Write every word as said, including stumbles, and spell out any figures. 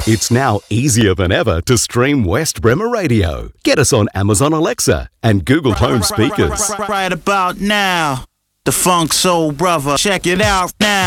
It's now easier than ever to stream West Bremer Radio. Get us on Amazon Alexa and Google Home speakers. Right about now, the Funk Soul Brother. Check it out now.